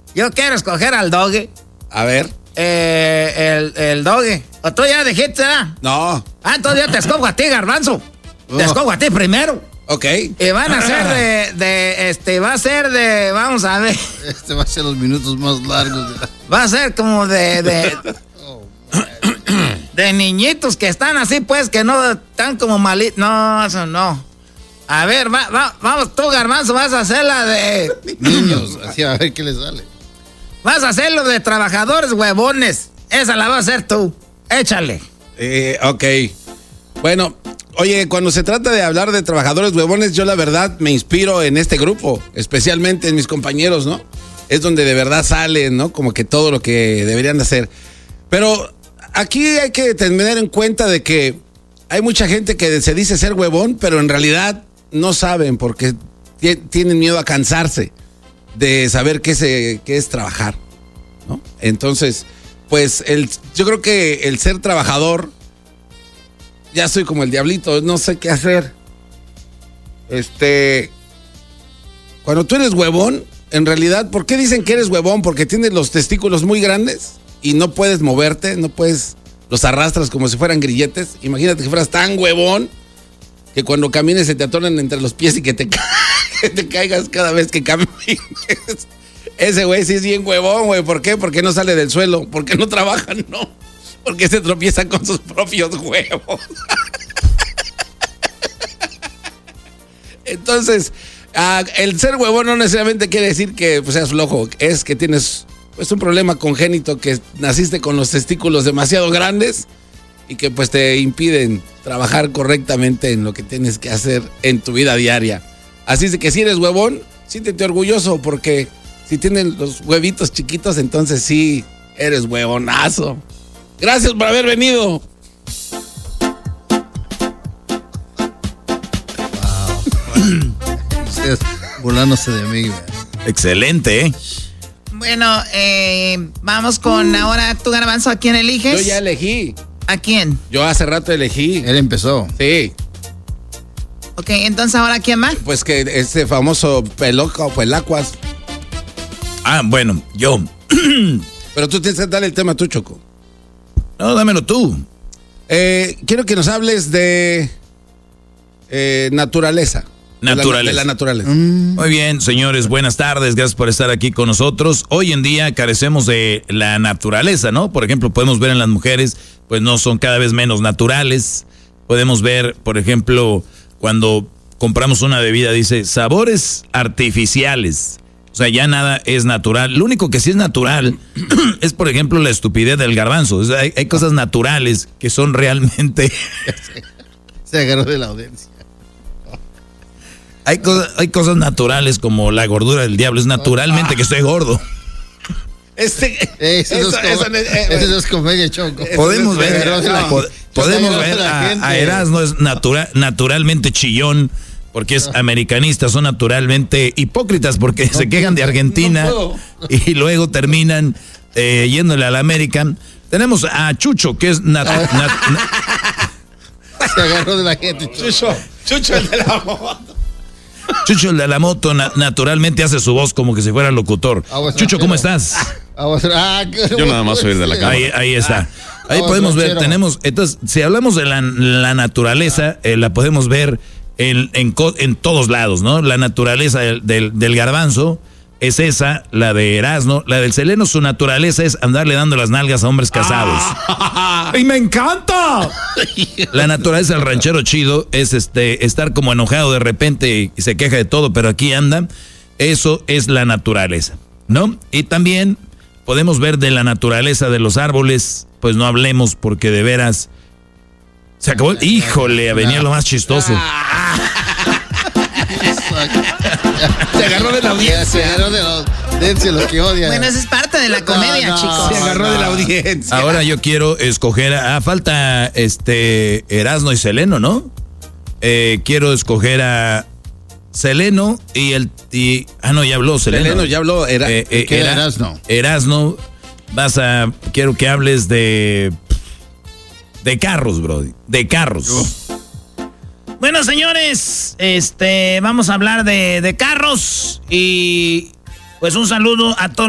Yo quiero escoger al Doggy. A ver. El Doggy. ¿O tú ya dijiste, ah? No. Ah, entonces yo te escojo a ti, Garbanzo. Te escojo a ti primero. Ok. Y van a ser va a ser de, vamos a ver. Va a ser los minutos más largos. Va a ser como de niñitos que están así, pues, que no están como malitos. No, eso no. A ver, vamos, tú, Garbanzo, vas a hacer la de niños, así a ver qué les sale. Vas a hacer lo de trabajadores huevones. Esa la vas a hacer tú. Échale. Ok. Bueno, oye, cuando se trata de hablar de trabajadores huevones, yo la verdad me inspiro en este grupo, especialmente en mis compañeros, ¿no? Es donde de verdad sale, ¿no? Como que todo lo que deberían de hacer. Pero aquí hay que tener en cuenta de que hay mucha gente que se dice ser huevón, pero en realidad no saben porque tienen miedo a cansarse de saber qué es trabajar, ¿no? Entonces, pues yo creo que el ser trabajador, ya soy como el diablito, no sé qué hacer. Cuando tú eres huevón, en realidad, ¿por qué dicen que eres huevón? Porque tienes los testículos muy grandes y no puedes moverte, los arrastras como si fueran grilletes. Imagínate que fueras tan huevón que cuando camines se te atoran entre los pies y que te caigas cada vez que camines. Ese güey sí es bien huevón, güey. ¿Por qué? Porque no sale del suelo. Porque no trabaja, no. Porque se tropieza con sus propios huevos. Entonces, el ser huevón no necesariamente quiere decir que pues, seas flojo. Es que tienes pues, un problema congénito, que naciste con los testículos demasiado grandes y que pues te impiden trabajar correctamente en lo que tienes que hacer en tu vida diaria. Así es de que si eres huevón, siéntete orgulloso porque si tienes los huevitos chiquitos, entonces sí eres huevonazo. Gracias por haber venido. Wow. Ustedes burlándose de mí, man. Excelente, ¿eh? Bueno, vamos con ahora tú, Garbanzo. ¿A quién eliges? Yo ya elegí. ¿A quién? Yo hace rato elegí. Él empezó. Sí. Ok, entonces ahora ¿quién más? Pues que ese famoso peloca o pelacuas. Ah, bueno, yo. Pero tú tienes que darle el tema tú, Choco. No, dámelo tú. Quiero que nos hables de naturaleza. Naturaleza. De la naturaleza. Muy bien, señores, buenas tardes, gracias por estar aquí con nosotros. Hoy en día carecemos de la naturaleza, ¿no? Por ejemplo, podemos ver en las mujeres, pues no son cada vez menos naturales. Podemos ver, por ejemplo, cuando compramos una bebida, dice sabores artificiales. O sea, ya nada es natural. Lo único que sí es natural es, por ejemplo, la estupidez del Garbanzo. O sea, hay cosas naturales que son realmente... Se agarró de la audiencia. Hay cosas naturales como la gordura del diablo. Es naturalmente que estoy gordo. Eso es comedia, Choco. Podemos ver a Erasmo es naturalmente chillón porque es americanista, son naturalmente hipócritas porque se quejan de Argentina y luego terminan yéndole a la América. Tenemos a Chucho, que es Se agarró de la gente, Chucho el de la moto. Chucho el de la moto naturalmente hace su voz como que si fuera locutor. Chucho, ¿cómo estás? Yo nada más soy de la cámara. Ahí está. Ahí podemos ver, entonces, si hablamos de la naturaleza, la podemos ver en todos lados, ¿no? La naturaleza del Garbanzo es esa, la de Erasmo, la del Seleno, su naturaleza es andarle dando las nalgas a hombres casados. ¡Y me encanta! La naturaleza del ranchero chido es estar como enojado de repente y se queja de todo, pero aquí anda. Eso es la naturaleza, ¿no? Y también podemos ver de la naturaleza de los árboles, pues no hablemos porque de veras se acabó. Híjole, venía lo más chistoso. Se agarró de la audiencia. Se agarró de la audiencia, lo que odia. Bueno, eso es parte de la comedia, chicos. Se agarró de la audiencia. Ahora yo quiero escoger, falta Erasmo y Seleno, ¿no? Quiero escoger a Seleno no, ya habló Seleno. Seleno ya habló. Erasmo. Erasmo, quiero que hables de carros, bro, de carros. Bueno, señores, vamos a hablar de carros y pues un saludo a todos.